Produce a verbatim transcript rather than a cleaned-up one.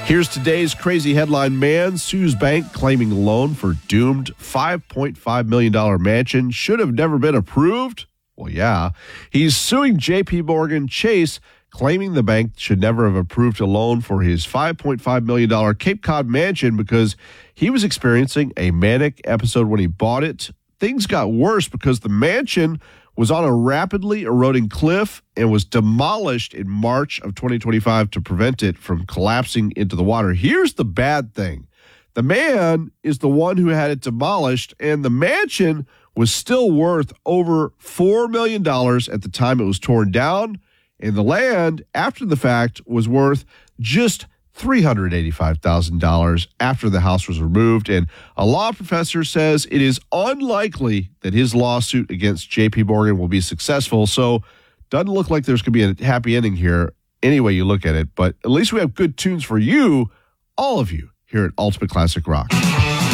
Here's today's crazy headline. Man sues bank claiming loan for doomed five point five million dollars mansion should have never been approved. Well, yeah. He's suing J P Morgan Chase, claiming the bank should never have approved a loan for his five point five million dollars Cape Cod mansion because he was experiencing a manic episode when he bought it. Things got worse because the mansion was on a rapidly eroding cliff and was demolished in March of twenty twenty-five to prevent it from collapsing into the water. Here's the bad thing. The man is the one who had it demolished, and the mansion was still worth over four million dollars at the time it was torn down, and the land, after the fact, was worth just three hundred eighty-five thousand dollars after the house was removed. And a law professor says it is unlikely that his lawsuit against J P Morgan will be successful. So doesn't look like there's going to be a happy ending here any way you look at it. But at least we have good tunes for you, all of you, here at Ultimate Classic Rock.